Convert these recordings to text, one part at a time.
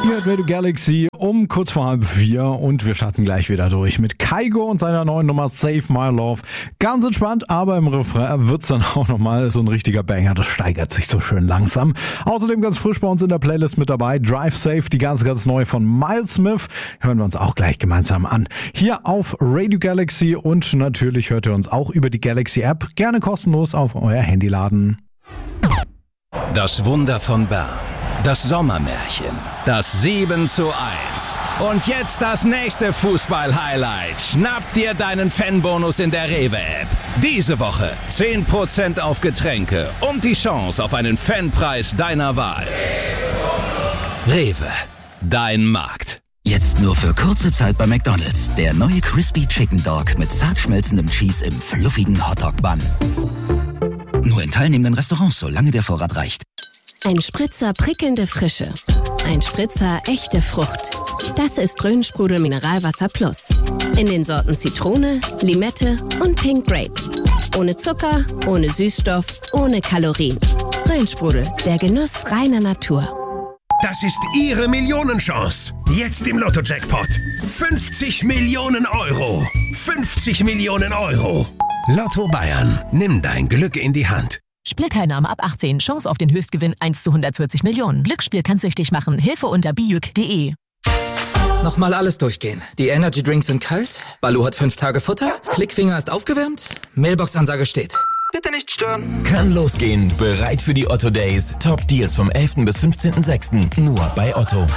Ihr hört Radio Galaxy um kurz vor 3:30 und wir starten gleich wieder durch mit Kygo und seiner neuen Nummer Save My Love. Ganz entspannt, aber im Refrain wird's dann auch nochmal so ein richtiger Banger. Das steigert sich so schön langsam. Außerdem ganz frisch bei uns in der Playlist mit dabei Drive Safe, die ganz neue von Miles Smith. Hören wir uns auch gleich gemeinsam an. Hier auf Radio Galaxy und natürlich hört ihr uns auch über die Galaxy App. Gerne kostenlos auf euer Handy laden. Das Wunder von Bern. Das Sommermärchen. Das 7:1. Und jetzt das nächste Fußball-Highlight. Schnapp dir deinen Fanbonus in der Rewe-App. Diese Woche 10% auf Getränke und die Chance auf einen Fanpreis deiner Wahl. Rewe. Dein Markt. Jetzt nur für kurze Zeit bei McDonald's. Der neue Crispy Chicken Dog mit zart schmelzendem Cheese im fluffigen Hotdog-Bun. Nur in teilnehmenden Restaurants, solange der Vorrat reicht. Ein Spritzer prickelnde Frische. Ein Spritzer echte Frucht. Das ist Rhön-Sprudel Mineralwasser Plus. In den Sorten Zitrone, Limette und Pink Grape. Ohne Zucker, ohne Süßstoff, ohne Kalorien. Rhön-Sprudel, der Genuss reiner Natur. Das ist Ihre Millionenchance. Jetzt im Lotto-Jackpot. 50 Millionen Euro. 50 Millionen Euro. Lotto Bayern. Nimm dein Glück in die Hand. Spielteilnahme ab 18. Chance auf den Höchstgewinn 1:140 Millionen. Glücksspiel kann süchtig machen. Hilfe unter bijuk.de. Nochmal alles durchgehen. Die Energy Drinks sind kalt. Balu hat 5 Tage Futter. Klickfinger ist aufgewärmt. Mailbox-Ansage steht. Bitte nicht stören. Kann losgehen. Bereit für die Otto Days. Top Deals vom 11. bis 15.06. Nur bei Otto.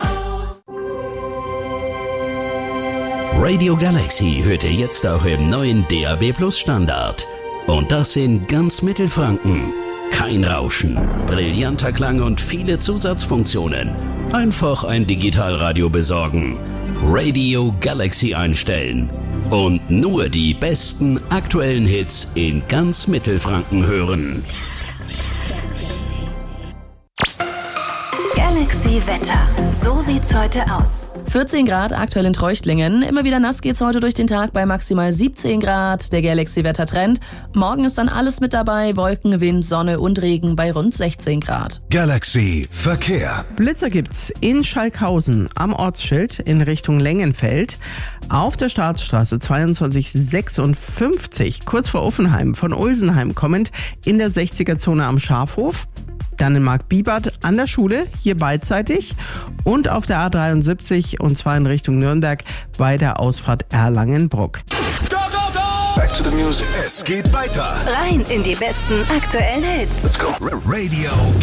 Radio Galaxy hört ihr jetzt auch im neuen DAB+ Standard. Und das in ganz Mittelfranken. Kein Rauschen, brillanter Klang und viele Zusatzfunktionen. Einfach ein Digitalradio besorgen. Radio Galaxy einstellen. Und nur die besten aktuellen Hits in ganz Mittelfranken hören. Galaxy Wetter. So sieht's heute aus. 14 Grad aktuell in Treuchtlingen. Immer wieder nass geht's heute durch den Tag bei maximal 17 Grad. Der Galaxy-Wettertrend. Morgen ist dann alles mit dabei. Wolken, Wind, Sonne und Regen bei rund 16 Grad. Galaxy Verkehr. Blitzer gibt's in Schalkhausen am Ortsschild in Richtung Lengenfeld. Auf der Staatsstraße 2256 kurz vor Uffenheim von Ulsenheim kommend in der 60er-Zone am Schafhof. Dann in Marktbibart an der Schule, hier beidseitig. Und auf der A73 und zwar in Richtung Nürnberg bei der Ausfahrt Erlangen-Bruck. Go, go, go! Back to the music. Es geht weiter. Rein in die besten aktuellen Hits. Let's go. Radio